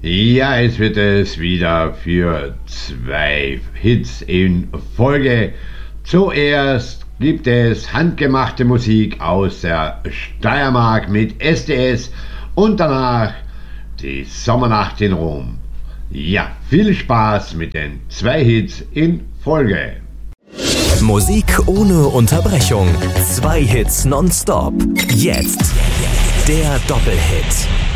Ja, es wird es wieder für 2 Hits in Folge. Zuerst gibt es handgemachte Musik aus der Steiermark mit SDS und danach die Sommernacht in Rom. Ja, viel Spaß mit den 2 Hits in Folge. Musik ohne Unterbrechung. 2 Hits nonstop. Jetzt der Doppelhit.